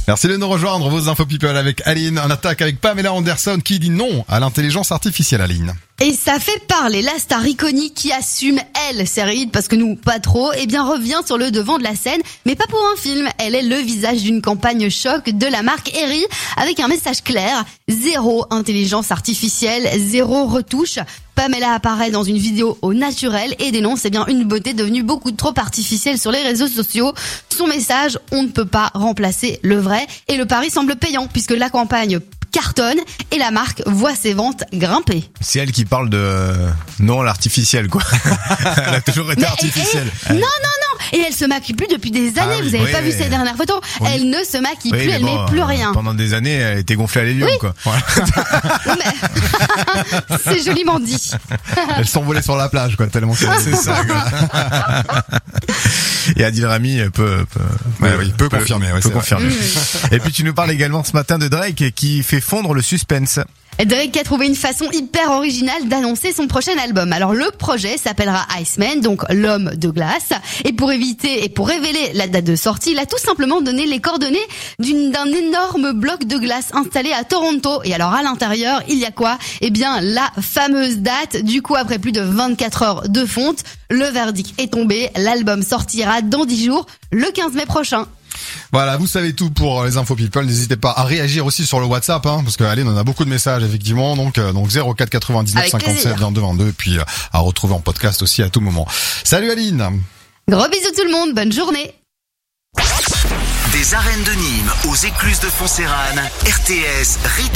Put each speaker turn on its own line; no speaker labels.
Merci de nous rejoindre, vos infos people avec Aline. On attaque avec Pamela Anderson qui dit non à l'intelligence artificielle, Aline.
Et ça fait parler. La star iconique qui assume, elle, série, parce que nous, pas trop, revient sur le devant de la scène, mais pas pour un film. Elle est le visage d'une campagne choc de la marque Eri, avec un message clair. 0 intelligence artificielle, 0 retouche. Pamela apparaît dans une vidéo au naturel et dénonce une beauté devenue beaucoup trop artificielle sur les réseaux sociaux. Son message, on ne peut pas remplacer le vrai. Et le pari semble payant, puisque la campagne cartonne et la marque voit ses ventes grimper.
C'est elle qui parle de non l'artificiel quoi. Elle a toujours été artificielle.
Non. Et elle se maquille plus depuis des années. Vous avez pas vu ses dernières photos? Elle ne se maquille plus, elle met plus rien.
Pendant des années, elle était gonflée à l'hélium quoi.
Voilà. Mais... c'est joliment dit.
Elle s'envolait sur la plage quoi, tellement que
c'est ça quoi. Et Adil Rami peut confirmer.
Peut
confirmer. Et puis tu nous parles également ce matin de Drake qui fait fondre le suspense.
Drake a trouvé une façon hyper originale d'annoncer son prochain album. Alors le projet s'appellera Iceman, donc l'homme de glace. Et pour révéler la date de sortie, il a tout simplement donné les coordonnées d'un énorme bloc de glace installé à Toronto. Et alors à l'intérieur, il y a quoi? La fameuse date. Du coup, après plus de 24 heures de fonte, le verdict est tombé. L'album sortira dans 10 jours, le 15 mai prochain.
Voilà, vous savez tout pour les infos people. N'hésitez pas à réagir aussi sur le WhatsApp, parce que Aline, on a beaucoup de messages effectivement. Donc 04 99 57 22 22, et puis à retrouver en podcast aussi à tout moment. Salut Aline.
Gros bisous tout le monde, bonne journée.
Des arènes de Nîmes aux écluses de Foncérane, RTS